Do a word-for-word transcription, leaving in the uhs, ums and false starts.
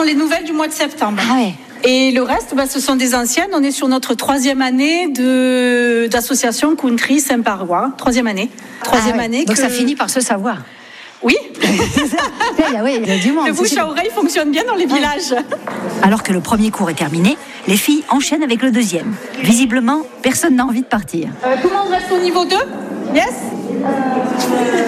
les nouvelles du mois de septembre. Ah ouais. Et le reste, bah, ce sont des anciennes. On est sur notre troisième année de, d'association Country Saint-Parois. Troisième année. Troisième Ah ouais. année. Donc que... ça finit par se savoir. Oui. Oui, il y a du monde. Le bouche à oreille fonctionne bien dans les villages. Alors que le premier cours est terminé, les filles enchaînent avec le deuxième. Visiblement, personne n'a envie de partir. Euh, tout le monde reste au niveau deux ? Yes ?